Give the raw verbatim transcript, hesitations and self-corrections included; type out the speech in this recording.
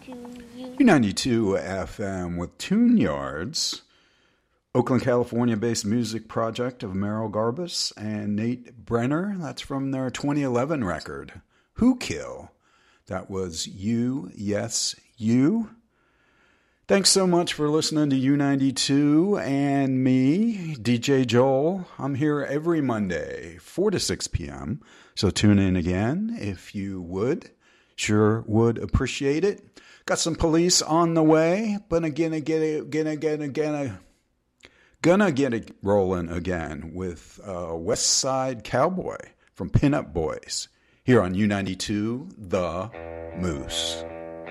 U ninety-two F M with Tune Yards, Oakland, California-based music project of Merrill Garbus and Nate Brenner. That's from their twenty eleven record, Who Kill. That was You, Yes, You. Thanks so much for listening to U ninety-two and me, D J Joel. I'm here every Monday, four to six p.m., so tune in again if you would. Sure would appreciate it. Got some police on the way, but again, again, again, again, again, gonna get it rolling again with uh, West Side Cowboy from Pin Up Boys here on U ninety-two, The Moose.